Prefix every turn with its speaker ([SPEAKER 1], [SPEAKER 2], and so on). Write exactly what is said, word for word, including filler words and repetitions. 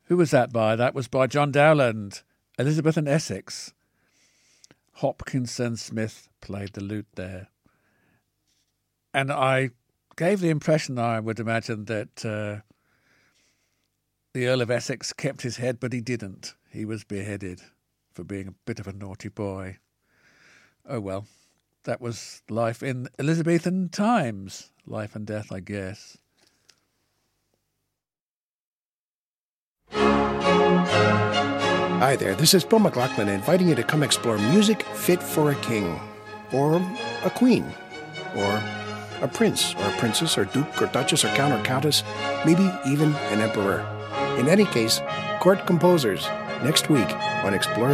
[SPEAKER 1] Who was that by? That was by John Dowland, Elizabeth and Essex. Hopkinson Smith played the lute there. And I gave the impression, I would imagine, that uh, the Earl of Essex kept his head, but he didn't. He was beheaded for being a bit of a naughty boy. Oh well, that was life in Elizabethan times. Life and death, I guess.
[SPEAKER 2] Hi there, this is Bill McLaughlin inviting you to come explore music fit for a king, or a queen, or a prince, or a princess, or duke, or duchess, or count, or countess, maybe even an emperor. In any case, court composers, next week on Explore